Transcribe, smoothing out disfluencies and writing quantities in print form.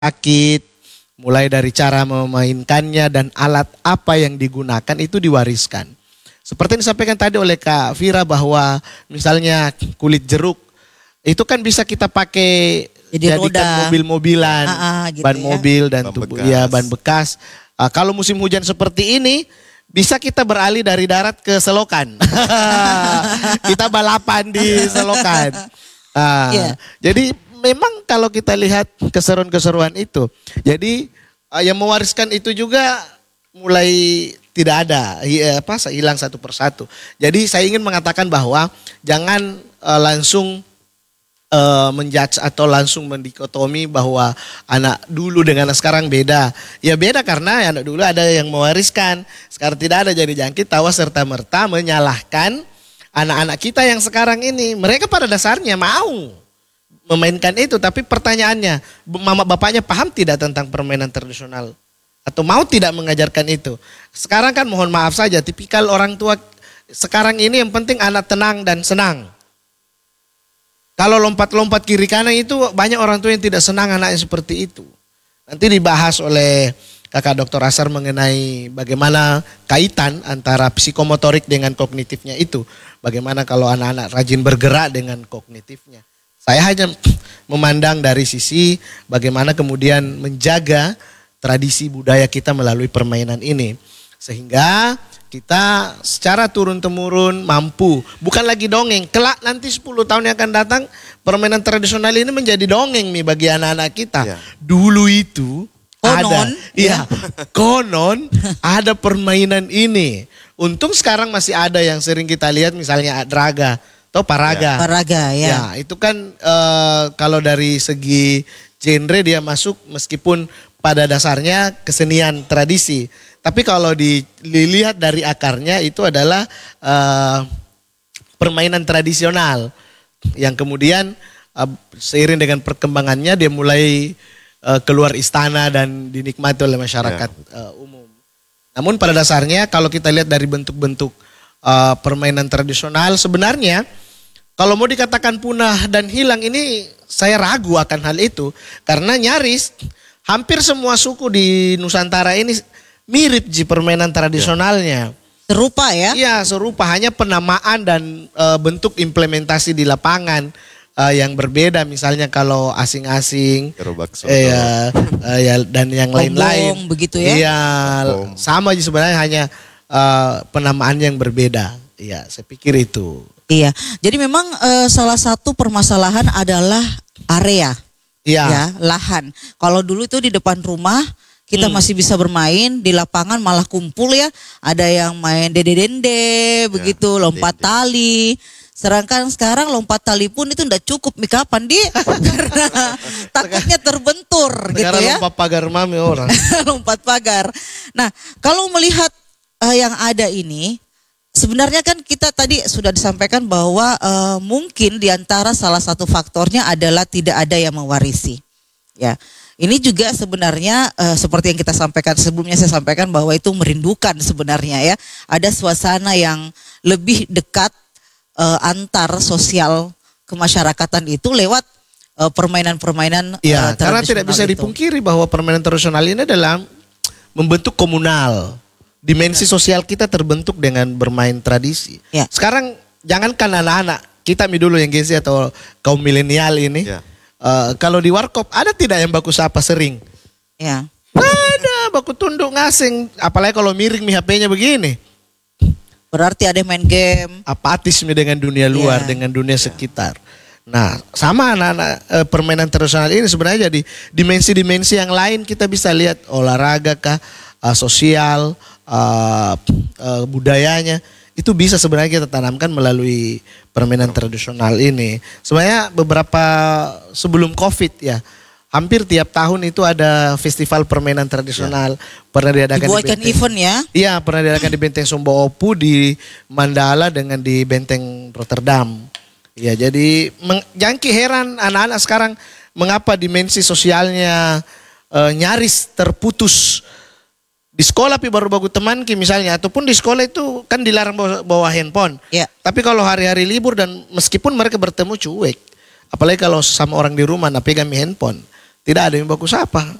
rakit, mulai dari cara memainkannya dan alat apa yang digunakan itu diwariskan. Seperti yang disampaikan tadi oleh Kak Vira bahwa misalnya kulit jeruk itu kan bisa kita pakai Jadi jadikan roda. mobil-mobilan, Gitu ban ya. mobil dan Ban tubuh bekas. ya ban bekas. Kalau musim hujan seperti ini bisa kita beralih dari darat ke selokan. Kita balapan di selokan. Iya. Jadi memang kalau kita lihat keseruan-keseruan itu, jadi yang mewariskan itu juga mulai tidak ada, hilang satu persatu. Jadi saya ingin mengatakan bahwa jangan langsung menjudge atau langsung mendikotomi bahwa anak dulu dengan anak sekarang beda. Ya beda karena anak dulu ada yang mewariskan, sekarang tidak ada, jadi jangan kita serta merta menyalahkan anak-anak kita yang sekarang ini. Mereka pada dasarnya mau memainkan itu, tapi pertanyaannya, mama bapaknya paham tidak tentang permainan tradisional? Atau mau tidak mengajarkan itu? Sekarang kan mohon maaf saja, tipikal orang tua sekarang ini yang penting anak tenang dan senang. Kalau lompat-lompat kiri kanan itu banyak orang tua yang tidak senang anaknya seperti itu. Nanti dibahas oleh Kakak Dr. Asar mengenai bagaimana kaitan antara psikomotorik dengan kognitifnya itu. Bagaimana kalau anak-anak rajin bergerak dengan kognitifnya. Saya hanya memandang dari sisi bagaimana kemudian menjaga tradisi budaya kita melalui permainan ini. Sehingga kita secara turun-temurun mampu. Bukan lagi dongeng. Kelak nanti 10 tahun yang akan datang permainan tradisional ini menjadi dongeng nih bagi anak-anak kita. Ya. Dulu itu Konon, konon ada permainan ini. Untung sekarang masih ada yang sering kita lihat misalnya draga atau paraga. Paraga ya. Ya, itu kan kalau dari segi genre dia masuk meskipun pada dasarnya kesenian tradisi. Tapi kalau dilihat dari akarnya itu adalah permainan tradisional yang kemudian seiring dengan perkembangannya dia mulai keluar istana dan dinikmati oleh masyarakat umum. Namun pada dasarnya kalau kita lihat dari bentuk-bentuk permainan tradisional sebenarnya kalau mau dikatakan punah dan hilang ini saya ragu akan hal itu. Karena nyaris hampir semua suku di Nusantara ini mirip permainan tradisionalnya. Serupa ya. Iya serupa, hanya penamaan dan bentuk implementasi di lapangan yang berbeda. Misalnya kalau asing-asing Gerobak sodor. ya, dan yang lain-lain. Pombong, begitu ya. Iya Pombong. sama aja sebenarnya, hanya penamaan yang berbeda. Iya saya pikir itu. Iya. Jadi memang salah satu permasalahan adalah area. Iya. Ya, lahan. Kalau dulu itu di depan rumah kita masih bisa bermain, di lapangan malah kumpul ya. Ada yang main dede-dende, begitu, lompat dende. tali. Sedangkan sekarang lompat tali pun itu enggak cukup kapan di karena takutnya terbentur gitu Sekarang ya. lompat pagar mami orang. Lompat pagar. Nah, kalau melihat yang ada ini, sebenarnya kan kita tadi sudah disampaikan bahwa mungkin diantara salah satu faktornya adalah tidak ada yang mewarisi. Ya, ini juga sebenarnya seperti yang kita sampaikan sebelumnya, saya sampaikan bahwa itu merindukan sebenarnya ya. Ada suasana yang lebih dekat antar sosial kemasyarakatan itu lewat permainan-permainan Iya, karena tidak bisa itu. dipungkiri bahwa permainan tradisional ini adalah membentuk komunal. Dimensi sosial kita terbentuk dengan bermain tradisi. Ya. Sekarang jangankan anak-anak, kita dulu yang Gen Z atau kaum milenial ini, Ya. kalau di warkop ada tidak yang baku sapa sering? Ya. Ada, baku tunduk ngasing, apalagi kalau miring HP-nya begini. Berarti ada yang main game. Apatis dengan dunia luar, Ya. dengan dunia sekitar. Nah, sama anak-anak permainan tradisional ini sebenarnya jadi dimensi-dimensi yang lain kita bisa lihat olahraga kah, sosial, budayanya itu bisa sebenarnya kita tanamkan melalui permainan tradisional ini. Sebenarnya beberapa sebelum COVID ya, hampir tiap tahun itu ada festival permainan tradisional. Pernah diadakan Dibuatkan di Benteng. event ya. Iya, pernah diadakan di Benteng Sombaopu, di Mandala dengan di Benteng Rotterdam. Ya, jadi jangki heran anak-anak sekarang mengapa dimensi sosialnya nyaris terputus. Di sekolah baru bagus teman misalnya, ataupun di sekolah itu kan dilarang bawa handphone. Ya. Tapi kalau hari-hari libur dan meskipun mereka bertemu cuek, apalagi kalau sama orang di rumah, nah pegang handphone. Tidak ada yang baku sapa.